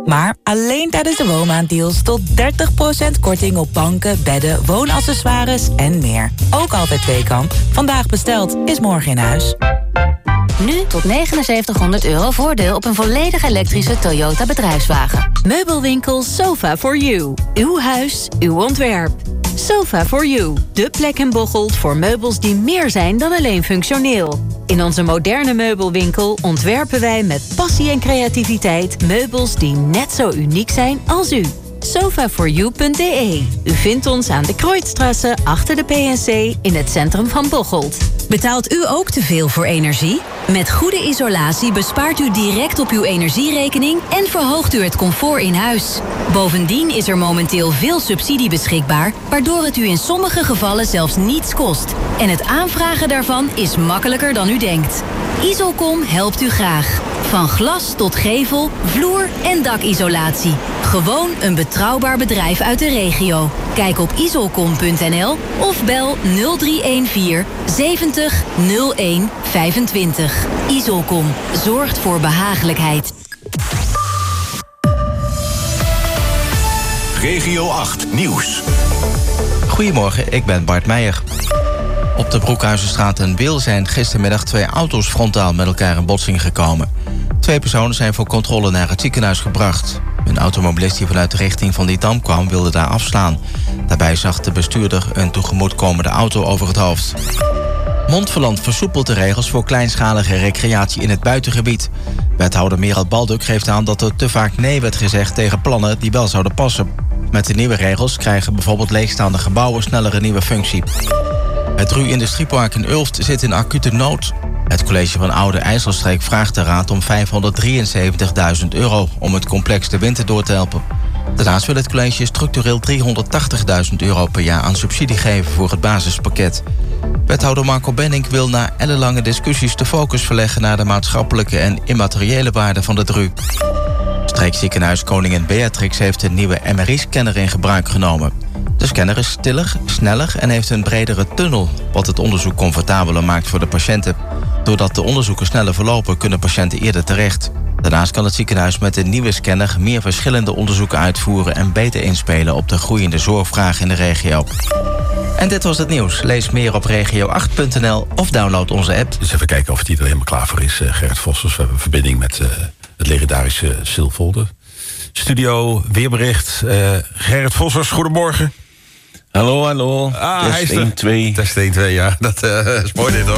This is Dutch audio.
Maar alleen tijdens de woonmaanddeals tot 30% korting op banken, bedden, woonaccessoires en meer. Ook Altijd Weekamp. Vandaag besteld is morgen in huis. Nu tot €7900 voordeel op een volledig elektrische Toyota bedrijfswagen. Meubelwinkel Sofa4You. Uw huis, uw ontwerp. Sofa4You, de plek in Bocholt voor meubels die meer zijn dan alleen functioneel. In onze moderne meubelwinkel ontwerpen wij met passie en creativiteit meubels die net zo uniek zijn als u. Sofa4You.de. U vindt ons aan de Kreuzstrasse achter de PNC in het centrum van Bocholt. Betaalt u ook te veel voor energie? Met goede isolatie bespaart u direct op uw energierekening en verhoogt u het comfort in huis. Bovendien is er momenteel veel subsidie beschikbaar, waardoor het u in sommige gevallen zelfs niets kost. En het aanvragen daarvan is makkelijker dan u denkt. Isolcom helpt u graag. Van glas tot gevel, vloer en dakisolatie. Gewoon een betrouwbaar bedrijf uit de regio. Kijk op isolcom.nl of bel 0314 70 01 25. Isolcom zorgt voor behagelijkheid. Regio 8 Nieuws. Goedemorgen, ik ben Bart Meijer. Op de Broekhuizenstraat en Wiel zijn gistermiddag 2 auto's frontaal met elkaar in botsing gekomen. 2 personen zijn voor controle naar het ziekenhuis gebracht. Een automobilist die vanuit de richting van die dam kwam wilde daar afslaan. Daarbij zag de bestuurder een tegemoetkomende auto over het hoofd. Montferland versoepelt de regels voor kleinschalige recreatie in het buitengebied. Wethouder Merel Balduk geeft aan dat er te vaak nee werd gezegd tegen plannen die wel zouden passen. Met de nieuwe regels krijgen bijvoorbeeld leegstaande gebouwen sneller een nieuwe functie. Het RU Industriepark in Ulft zit in acute nood. Het college van Oude IJsselstreek vraagt de raad om €573.000 om het complex de winter door te helpen. Daarnaast wil het college structureel €380.000 per jaar aan subsidie geven voor het basispakket. Wethouder Marco Benink wil na ellenlange discussies de focus verleggen naar de maatschappelijke en immateriële waarde van het RU. Streekziekenhuis Koningin Beatrix heeft een nieuwe MRI-scanner in gebruik genomen. De scanner is stiller, sneller en heeft een bredere tunnel, wat het onderzoek comfortabeler maakt voor de patiënten. Doordat de onderzoeken sneller verlopen, kunnen patiënten eerder terecht. Daarnaast kan het ziekenhuis met de nieuwe scanner meer verschillende onderzoeken uitvoeren en beter inspelen op de groeiende zorgvraag in de regio. En dit was het nieuws. Lees meer op regio8.nl of download onze app. Dus even kijken of het hier helemaal klaar voor is, Gerrit Vossers. We hebben een verbinding met het legendarische Silvolde. Studio Weerbericht. Gerrit Vossers, goedemorgen. Hallo. Test 1, 2. Test 1, 2, ja. Dat is mooi dit hoor.